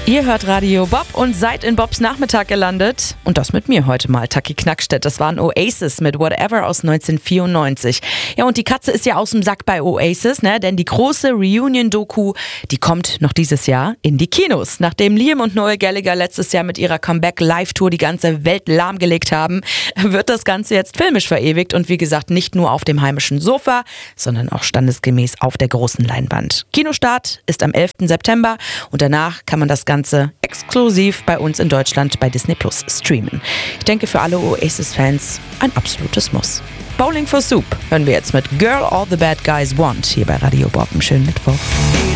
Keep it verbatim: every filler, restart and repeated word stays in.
Ihr hört Radio Bob und seid in Bobs Nachmittag gelandet. Und das mit mir heute mal, Taki Knackstedt. Das waren Oasis mit Whatever aus neunzehnhundertvierundneunzig. Ja, und die Katze ist ja aus dem Sack bei Oasis, ne? Denn die große Reunion-Doku, die kommt noch dieses Jahr in die Kinos. Nachdem Liam und Noel Gallagher letztes Jahr mit ihrer Comeback-Live-Tour die ganze Welt lahmgelegt haben, wird das Ganze jetzt filmisch verewigt. Und wie gesagt, nicht nur auf dem heimischen Sofa, sondern auch standesgemäß auf der großen Leinwand. Kinostart ist am elften September und danach kann man das Ganze exklusiv bei uns in Deutschland bei Disney Plus streamen. Ich denke, für alle Oasis-Fans ein absolutes Muss. Bowling for Soup hören wir jetzt mit Girl All the Bad Guys Want hier bei Radio Bob. Einen schönen Mittwoch.